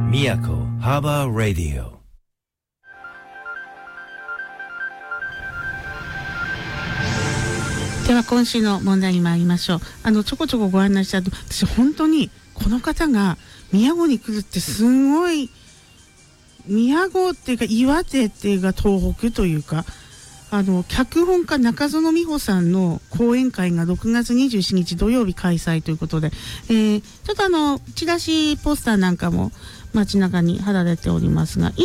宮古ハーバーラディオ。 では今週の問題に参りましょう。ちょこちょこご案内したと、私本当にこの方が宮古に来るってすごい、宮古っていうか岩手っていうか東北というか、脚本家中園美穂さんの講演会が6月27日土曜日開催ということで、ちょっとチラシポスターなんかも街中に貼られておりますが、今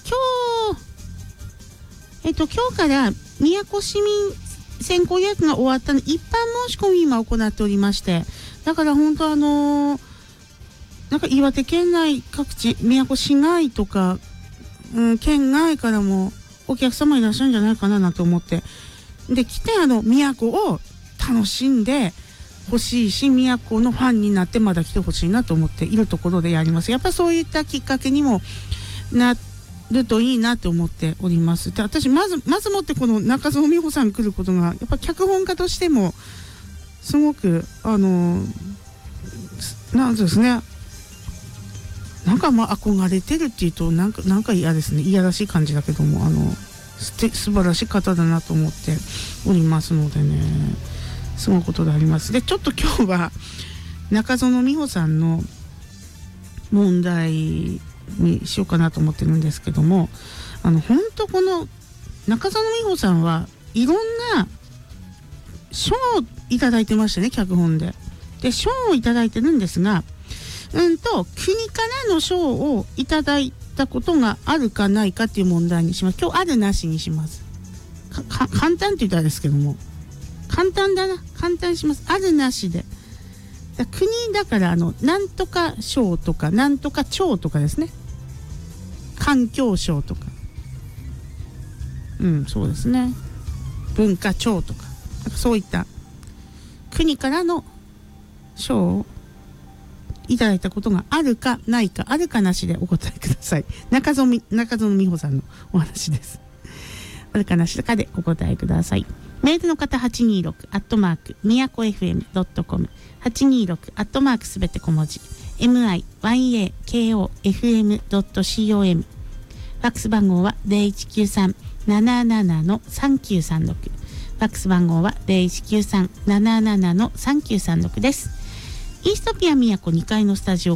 日から宮古市民先行予約が終わったの一般申し込み今行っておりまして、だから本当なんか岩手県内各地、宮古市外とか、県外からもお客様いらっしゃるんじゃないかなと思って、で来て宮古を楽しんでほしいし、宮古のファンになってまだ来てほしいなと思っているところでやります。やっぱりそういったきっかけにもなるといいなと思っております。で、私まずもってこの中園美穂さん来ることがやっぱ脚本家としてもすごくなんですね、なんか憧れてるっていうとなんか嫌ですね、嫌らしい感じだけども、素晴らしい方だなと思っておりますのでね、すごいことであります。で、ちょっと今日は中園美穂さんの問題にしようかなと思ってるんですけども、本当この中園美穂さんはいろんな賞をいただいてましたね、脚本で。で、賞をいただいてるんですが、国からの賞をいただいたことがあるかないかっていう問題にします。今日あるなしにします。簡単って言ったらですけども、簡単にします。あるなしで。国だからなんとか賞とかなんとか庁とかですね、環境省とか、そうですね、文化庁とか、そういった国からの賞をいただいたことがあるかないか、あるかなしでお答えください。中園美穂さんのお話です。あるかなしかでお答えください。メールの方826宮古 FM.com 826すべて小文字 MIYAKOFM.com ファックス番号は 0193-77-3936 ファックス番号は 0193-77-3936 です。イーストピア宮古2階のスタジオ